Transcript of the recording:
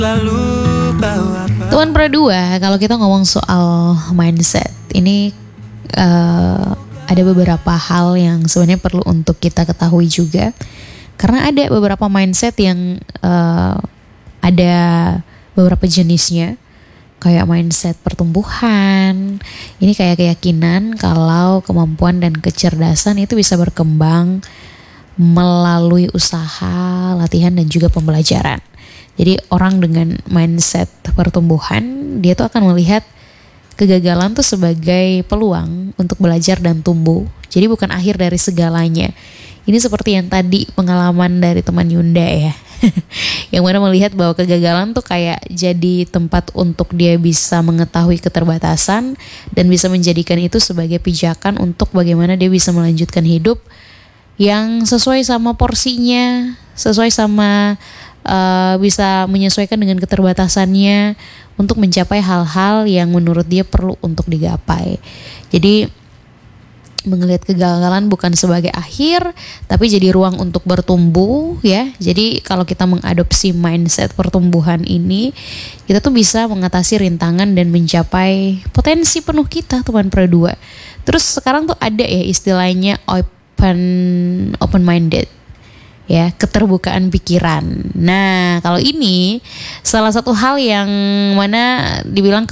Tuan Pradua, kalau kita ngomong soal mindset, ini ada beberapa hal yang sebenarnya perlu untuk kita ketahui juga. Karena ada beberapa mindset yang ada beberapa jenisnya. Kayak mindset pertumbuhan, ini kayak keyakinan kalau kemampuan dan kecerdasan itu bisa berkembang melalui usaha, latihan, dan juga pembelajaran. Jadi orang dengan mindset pertumbuhan, dia tuh akan melihat kegagalan tuh sebagai peluang untuk belajar dan tumbuh. Jadi bukan akhir dari segalanya. Ini seperti yang tadi pengalaman dari teman Yunda ya. Yang mana melihat bahwa kegagalan tuh kayak jadi tempat untuk dia bisa mengetahui keterbatasan dan bisa menjadikan itu sebagai pijakan untuk bagaimana dia bisa melanjutkan hidup yang sesuai sama porsinya, sesuai sama bisa menyesuaikan dengan keterbatasannya untuk mencapai hal-hal yang menurut dia perlu untuk digapai. Jadi melihat kegagalan bukan sebagai akhir, tapi jadi ruang untuk bertumbuh ya. Jadi kalau kita mengadopsi mindset pertumbuhan ini, kita tuh bisa mengatasi rintangan dan mencapai potensi penuh kita, teman Pradua. Terus sekarang tuh ada ya istilahnya open minded. Ya, keterbukaan pikiran. Nah, kalau ini salah satu hal yang mana dibilang